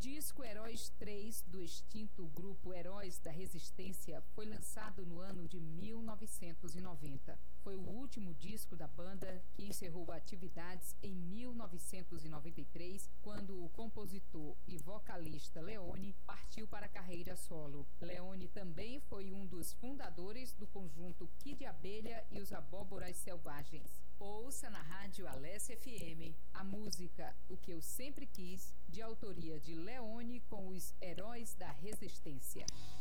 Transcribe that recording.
disco Heróis 3, do extinto grupo Heróis da Resistência, foi lançado no ano de 1990. Foi o último disco da banda, que encerrou atividades em 1993, quando o compositor e vocalista Leone partiu para a carreira solo. Leone também foi um dos fundadores do conjunto Kid Abelha e os Abóboras Selvagens. Ouça na Rádio Alessia FM a música O Que Eu Sempre Quis, de autoria de Leone, com os Heróis da Resistência.